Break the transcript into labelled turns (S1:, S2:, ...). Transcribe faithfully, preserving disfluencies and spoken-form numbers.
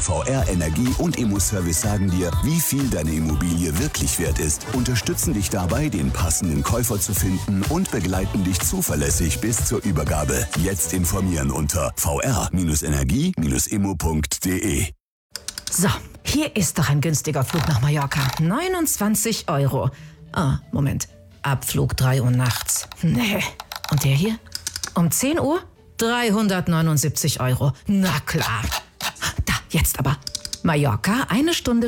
S1: V R Energie und Immo-Service sagen dir, wie viel deine Immobilie wirklich wert ist, unterstützen dich dabei, den passenden Käufer zu finden und begleiten dich zuverlässig bis zur Übergabe. Jetzt informieren unter v r Energie immo punkt d e.
S2: So, hier ist doch ein günstiger Flug nach Mallorca. neunundzwanzig Euro. Ah, Moment. Abflug drei Uhr nachts. Nee. Und der hier? Um zehn Uhr? dreihundertneunundsiebzig Euro. Na klar. Da, jetzt aber. Mallorca, eine Stunde